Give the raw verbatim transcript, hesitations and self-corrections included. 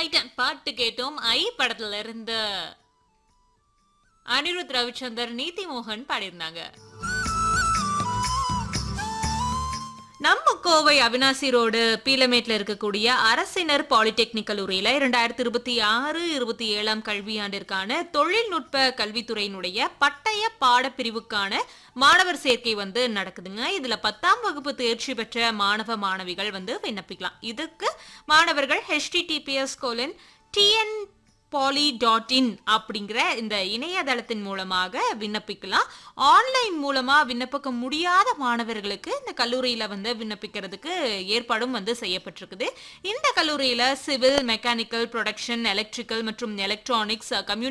Right பாட்டு கேட்டோம். ஐ படத்துல இருந்து அனிருத் ரவிச்சந்தர், நீதி மோகன் பாடியிருந்தாங்க. நம்ம கோவை அவினாசி ரோடு பீலமேட்ல இருக்கக்கூடிய அரசினர் பாலிடெக்னிக் கல்லூரியில இரண்டாயிரத்தி இருபத்தி ஆறு இருபத்தி ஏழாம் கல்வியாண்டிற்கான தொழில்நுட்ப கல்வித்துறையினுடைய பட்டய பாடப்பிரிவுக்கான மாணவர் சேர்க்கை வந்து நடக்குதுங்க. இதுல பத்தாம் வகுப்பு தேர்ச்சி பெற்ற மாணவ மாணவிகள் வந்து விண்ணப்பிக்கலாம். இதுக்கு மாணவர்கள் HTTPS colon TN poly dot in அப்படிங்கிற இந்த இணையதளத்தின் மூலமாக விண்ணப்பிக்கலாம். ஆன்லைன் மூலமா விண்ணப்பிக்க முடியாத மாணவர்களுக்கு இந்த கல்லூரியில வந்து விண்ணப்பிக்கிறதுக்கு ஏற்பாடும் வந்து செய்யப்பட்டிருக்குது. இந்த கல்லூரியில சிவில், மெக்கானிக்கல், ப்ரொடக்ஷன், எலக்ட்ரிக்கல் மற்றும் எலக்ட்ரானிக்ஸ், கம்யூனிகேஷன்